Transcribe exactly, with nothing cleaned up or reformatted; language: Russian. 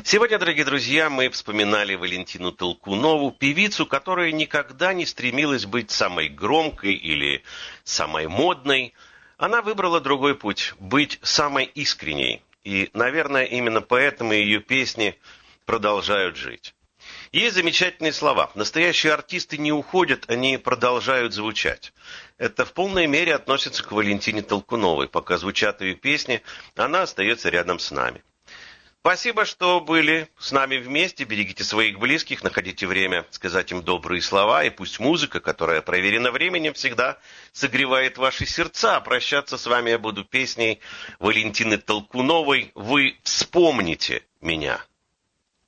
Сегодня, дорогие друзья, мы вспоминали Валентину Толкунову, певицу, которая никогда не стремилась быть самой громкой или самой модной. Она выбрала другой путь – быть самой искренней. И, наверное, именно поэтому ее песни продолжают жить. Есть замечательные слова. Настоящие артисты не уходят, они продолжают звучать. Это в полной мере относится к Валентине Толкуновой. Пока звучат ее песни, она остается рядом с нами. Спасибо, что были с нами вместе. Берегите своих близких, находите время сказать им добрые слова. И пусть музыка, которая проверена временем, всегда согревает ваши сердца. Прощаться с вами я буду песней Валентины Толкуновой «Вы вспомните меня».